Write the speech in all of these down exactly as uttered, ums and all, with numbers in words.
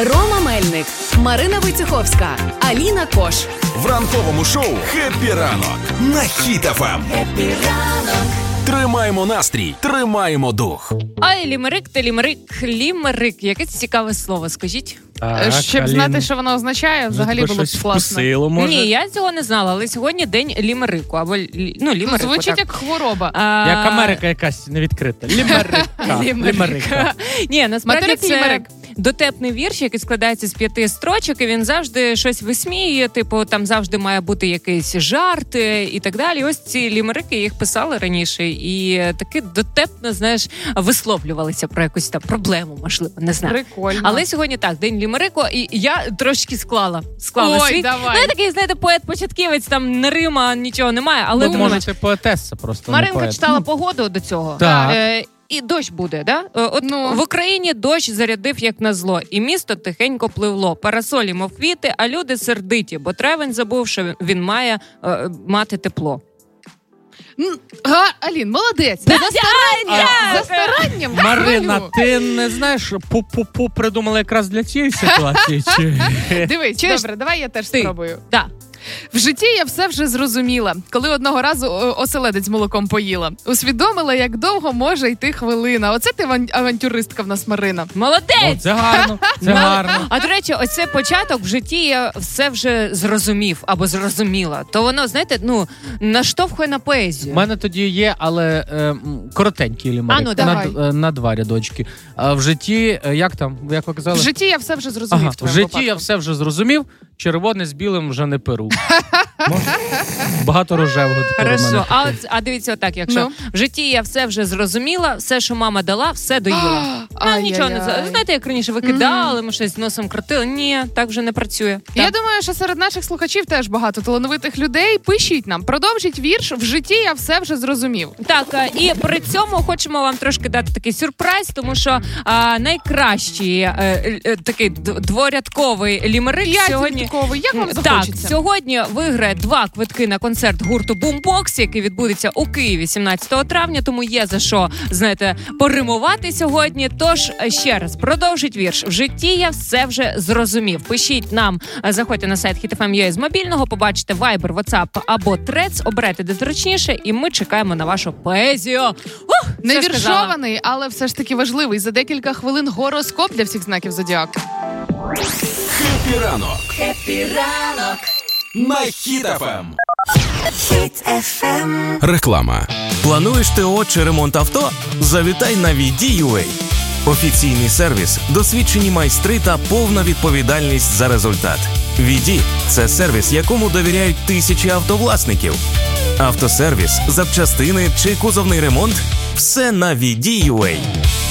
Рома Мельник, Марина Войцеховська, Аліна Кош. В ранковому шоу «Хеппі ранок» на Хіт еф ем. Хеппі ранок. Тримаємо настрій, тримаємо дух. Ай, лімерик та лімерик, лімерик. Яке цікаве слово, скажіть? Так, Щоб Алін, знати, що воно означає, взагалі було б класно. Вкусило, може? Ні, я цього не знала, але сьогодні день лімерику, або лі- ну, лімерику. Звучить так. як хвороба. А, Як Америка якась не відкрита. Лімерика. Лімерика. Ні, насправді Материк це лімерик. дотепний вірш, який складається з п'яти строчок, і він завжди щось висміює, типу, там завжди має бути якийсь жарт е, і так далі. Ось ці лімерики, їх писали раніше, і таки дотепно, знаєш, висловлювалися про якусь там проблему, можливо, не знаю. Прикольно. Але сьогодні так, день лімерику, і я трошки склала. Склала Ой, свій. давай. Ну, я такий, знаєте, поет-початківець, там не Рима, нічого немає, але Ну, думаю, може, ти поетеса просто, не Маринка поет. читала погоду до цього. Так. Е, і дощ буде, да? Е, От Ну. в Україні дощ зарядив як назло, і місто тихенько пливло. Парасолі, мов квіти, а люди сердиті, бо тревень забув, що він має е, мати тепло. М, Га, Алін, молодець. За старанням. За старанням. Марина, хвалю. ти не знаєш, пу-пу-пу придумала якраз для цієї ситуації? Чи... Дивись, Чуєш? добре, давай я теж Ти. спробую. Да. В житті я все вже зрозуміла, коли одного разу о, оселедець з молоком поїла. Усвідомила, як довго може йти хвилина. Оце ти аван- авантюристка в нас, Марина. О, Молодець! це гарно, це Мал- гарно. А до речі, оце початок в житті я все вже зрозумів або зрозуміла. То воно, знаєте, ну, наштовхує на У поезію. мене тоді є, але е, м, коротенький лімерик. А, ну, на, давай. д- е, на два рядочки. А в житті, е, як там, як ви казали? В житті я все вже зрозумів. Ага, в в твоєму житті я випадку. все вже зрозумів, червоне з білим вже не перу. Багато рожевого тепер у мене. Хорошо, а, от, а дивіться отак, якщо Ну. в житті я все вже зрозуміла, все, що мама дала, все доїла. Ну, Ай-яй-яй. нічого не за- знаєте, як раніше викидали, ми щось носом крутили. Ні, так вже не працює. Я Так. думаю, що серед наших слухачів теж багато талановитих людей. Пишіть нам, продовжіть вірш. В житті я все вже зрозумів. Так, а, і при цьому хочемо вам трошки дати такий сюрприз, тому що а, найкращий е, е, такий д- дворядковий лімерик сьогодні. П'ятірядковий. Як вам Так, захочеться? сьогодні виграє два квитки на концерт гурту Бумбокс, який відбудеться у Києві сімнадцятого травня, тому є за що, знаєте, поримувати сьогодні. Тож, ще раз, продовжить вірш. В житті я все вже зрозумів. Пишіть нам, заходьте на сайт хіт еф ем точка ю а з мобільного, побачите Viber, WhatsApp або Threads, оберете де зручніше, і ми чекаємо на вашу поезію. Ух, Не все сказала. віршований, але все ж таки важливий. За декілька хвилин гороскоп для всіх знаків зодіаку. Хеппі ранок. Хеппі ранок. На Хіт еф ем. Хіт еф ем. Реклама. Плануєш ТО чи ремонт авто? Завітай на ві ді ю ей. Офіційний сервіс, досвідчені майстри та повна відповідальність за результат. ві ді – це сервіс, якому довіряють тисячі автовласників. Автосервіс, запчастини чи кузовний ремонт – все на ві ді ю ей.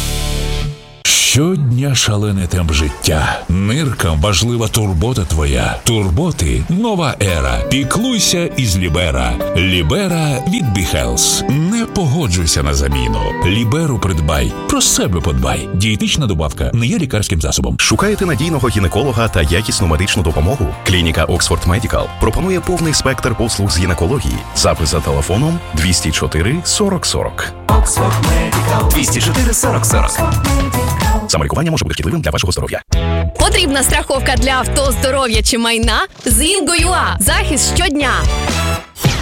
Щодня шалений темп життя. Ниркам важлива турбота твоя. Турботи – нова ера. Піклуйся із Лібера. Лібера від Біхелс. Не погоджуйся на заміну. Ліберу придбай. Про себе подбай. Дієтична добавка не є лікарським засобом. Шукаєте надійного гінеколога та якісну медичну допомогу? Клініка Oxford Medical пропонує повний спектр послуг з гінекології. Запис за телефоном двісті чотири сорок сорок. двісті чотири сорок сорок. Самолікування може бути шкідливим для вашого здоров'я. Потрібна страховка для авто, здоров'я чи майна? З Інго.ua. Захист щодня.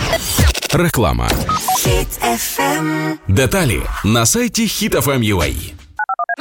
Реклама. Хіт еф ем. Деталі на сайті хіт еф ем точка ю а.